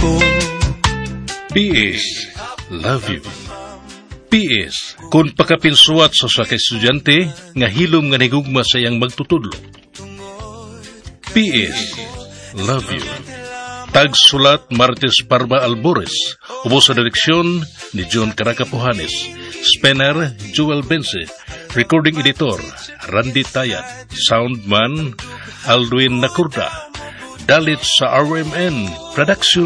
PS, love you. PS, kung pakapinsuat sa kay estudyante, nga hilom nga nigugma sa iyang magtutudlo. PS, love you. Tagsulat Martes Parma Albores, ubo sa direksyon ni John Caracapuhanes, Spener Joel Bense, recording editor Randy Tayat, soundman Aldwin Nakurda, dalit sa RMN Production.